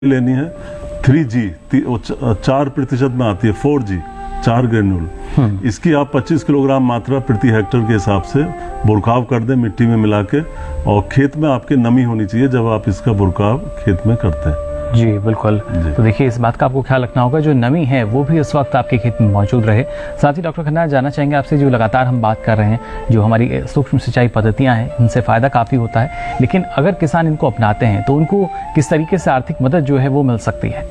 लेनी है 3G 4% में आती है 4G 4 ग्रेन्यूल। इसकी आप 25 किलोग्राम मात्रा प्रति हेक्टेयर के हिसाब से बुरकाव कर दें मिट्टी में मिला के, और खेत में आपके नमी होनी चाहिए जब आप इसका बुरकाव खेत में करते हैं। जी बिल्कुल जी। तो देखिए, इस बात का आपको ख्याल रखना होगा, जो नमी है वो भी इस वक्त आपके खेत में मौजूद रहे। साथ ही डॉक्टर खन्ना, जानना चाहेंगे आपसे, जो लगातार हम बात कर रहे हैं, जो हमारी सूक्ष्म सिंचाई पद्धतियां हैं, इनसे फ़ायदा काफ़ी होता है, लेकिन अगर किसान इनको अपनाते हैं तो उनको किस तरीके से आर्थिक मदद जो है वो मिल सकती है?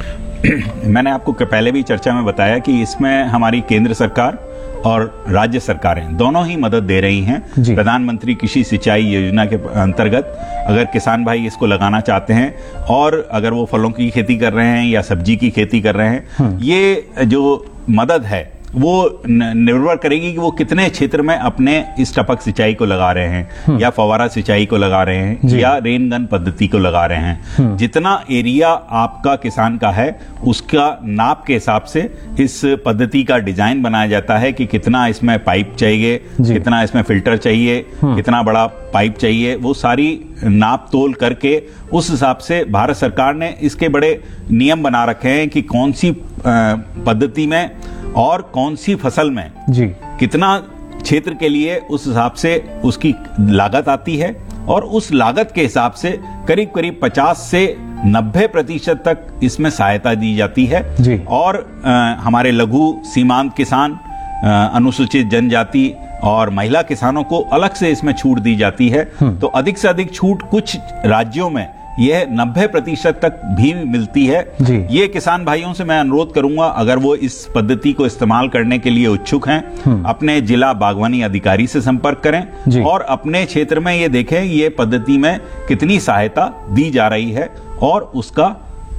मैंने आपको पहले भी चर्चा में बताया कि इसमें हमारी केंद्र सरकार और राज्य सरकारें दोनों ही मदद दे रही हैं। प्रधानमंत्री कृषि सिंचाई योजना के अंतर्गत अगर किसान भाई इसको लगाना चाहते हैं, और अगर वो फलों की खेती कर रहे हैं या सब्जी की खेती कर रहे हैं, ये जो मदद है वो निर्भर करेगी कि वो कितने क्षेत्र में अपने इस टपक सिंचाई को लगा रहे हैं, या फव्वारा सिंचाई को लगा रहे हैं, या रेन गन पद्धति को लगा रहे हैं। जितना एरिया आपका किसान का है, उसका नाप के हिसाब से इस पद्धति का डिजाइन बनाया जाता है कि कितना इसमें पाइप चाहिए, कितना इसमें फिल्टर चाहिए, कितना बड़ा पाइप चाहिए। वो सारी नाप तोल करके उस हिसाब से भारत सरकार ने इसके बड़े नियम बना रखे हैं कि कौन सी पद्धति में और कौन सी फसल में कितना क्षेत्र के लिए उस हिसाब से उसकी लागत आती है, और उस लागत के हिसाब से करीब करीब 50 से 90% तक इसमें सहायता दी जाती है। और हमारे लघु सीमांत किसान, अनुसूचित जनजाति और महिला किसानों को अलग से इसमें छूट दी जाती है। तो अधिक से अधिक छूट कुछ राज्यों में यह 90% तक भी मिलती है। ये किसान भाइयों से मैं अनुरोध करूंगा, अगर वो इस पद्धति को इस्तेमाल करने के लिए इच्छुक हैं, अपने जिला बागवानी अधिकारी से संपर्क करें और अपने क्षेत्र में ये देखें ये पद्धति में कितनी सहायता दी जा रही है और उसका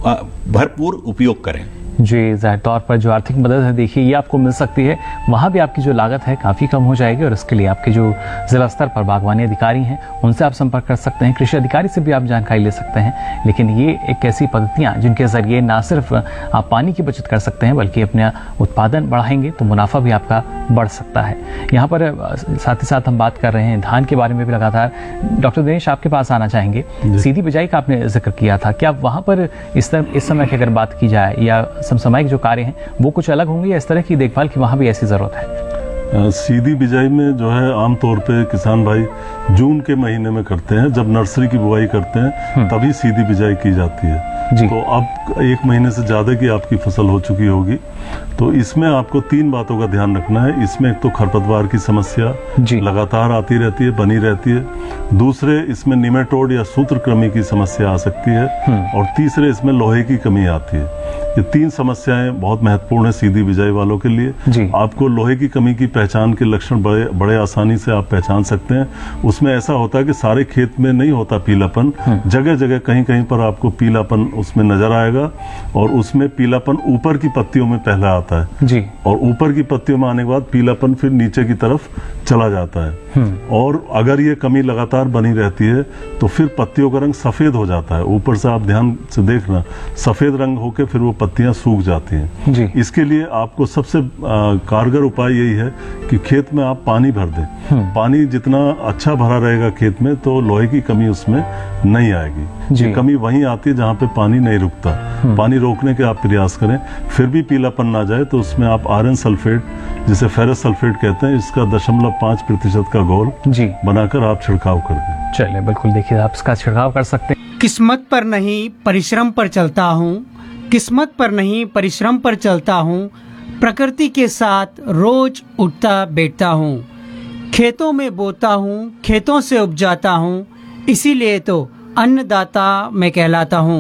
भरपूर उपयोग करें। जी, ज़ाहिर तौर पर जो आर्थिक मदद है, देखिए ये आपको मिल सकती है, वहाँ भी आपकी जो लागत है काफ़ी कम हो जाएगी, और इसके लिए आपके जो जिला स्तर पर बागवानी अधिकारी हैं उनसे आप संपर्क कर सकते हैं, कृषि अधिकारी से भी आप जानकारी ले सकते हैं। लेकिन ये एक ऐसी पद्धतियाँ जिनके ज़रिए ना सिर्फ आप पानी की बचत कर सकते हैं, बल्कि अपना उत्पादन बढ़ाएंगे तो मुनाफा भी आपका बढ़ सकता है। यहाँ पर साथ ही साथ हम बात कर रहे हैं धान के बारे में भी लगातार। डॉक्टर दिनेश, आपके पास आना चाहेंगे। सीधी बिजाई का आपने जिक्र किया था, क्या वहाँ पर इस समय की अगर बात की जाए, या समसामयिक जो कार्य हैं वो कुछ अलग होंगे, या इस तरह की देखभाल की वहाँ भी ऐसी जरूरत है? सीधी बिजाई में जो है आमतौर पे किसान भाई जून के महीने में करते हैं, जब नर्सरी की बुआई करते हैं तभी सीधी बिजाई की जाती है। तो अब 1 महीने से ज्यादा की आपकी फसल हो चुकी होगी, तो इसमें आपको 3 बातों का ध्यान रखना है। इसमें एक तो खरपतवार की समस्या लगातार आती रहती है, बनी रहती है। दूसरे, इसमें निमेटोड या सूत्रकृमि की समस्या आ सकती है, और तीसरे, इसमें लोहे की कमी आती है। ये 3 समस्याएं बहुत महत्वपूर्ण है सीधी बिजाई वालों के लिए। आपको लोहे की कमी की पहचान के लक्षण बड़े आसानी से आप पहचान सकते हैं। उसमें ऐसा होता है कि सारे खेत में नहीं होता पीलापन, जगह जगह कहीं कहीं पर आपको पीलापन उसमें नजर आएगा, और उसमें पीलापन ऊपर की पत्तियों में पहला आता है, और ऊपर की पत्तियों में आने के बाद पीलापन फिर नीचे की तरफ चला जाता है। और अगर ये कमी लगातार बनी रहती है तो फिर पत्तियों का रंग सफेद हो जाता है। ऊपर से आप ध्यान से देखना, सफेद रंग होकर फिर वो पत्तियां सूख जाती हैं। इसके लिए आपको सबसे कारगर उपाय यही है कि खेत में आप पानी भर दें। पानी जितना अच्छा भरा रहेगा खेत में, तो लोहे की कमी उसमें नहीं आएगी। ये कमी वहीं आती है जहाँ पे पानी नहीं रुकता। पानी रोकने के आप प्रयास करें, फिर भी पीलापन ना जाए तो उसमें आप आयरन सल्फेट, जिसे फेरस सल्फेट कहते हैं, इसका 0.5% का घोल बनाकर आप छिड़काव कर दें। चलिए, बिल्कुल, देखिए आप इसका छिड़काव कर सकते हैं। किस्मत पर नहीं परिश्रम पर चलता हूँ, किस्मत पर नहीं परिश्रम पर चलता हूँ, प्रकृति के साथ रोज उठता बैठता हूँ, खेतों में बोता हूँ, खेतों से उपजाता हूँ, इसीलिए तो अन्नदाता मैं कहलाता हूँ।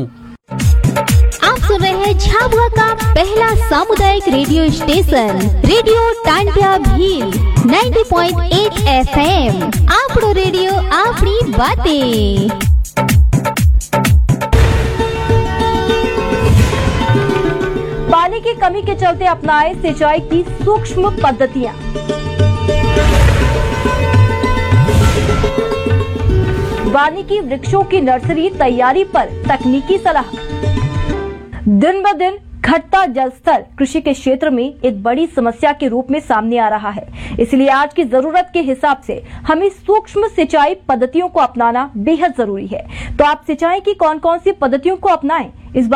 आप सुन रहे हैं झाबुआ का पहला सामुदायिक radio station, radio Tandia Bhil 90.8 FM। आपड़ो radio, आपनी बातें। पानी की कमी के चलते अपनाए सिंचाई की सूक्ष्म पद्धतियां। वानिकी वृक्षों की नर्सरी तैयारी पर तकनीकी सलाह। दिन ब दिन घटता जल स्तर कृषि के क्षेत्र में एक बड़ी समस्या के रूप में सामने आ रहा है। इसलिए आज की जरूरत के हिसाब से हमें सूक्ष्म सिंचाई पद्धतियों को अपनाना बेहद जरूरी है। तो आप सिंचाई की कौन कौन सी पद्धतियों को अपनाएं, इस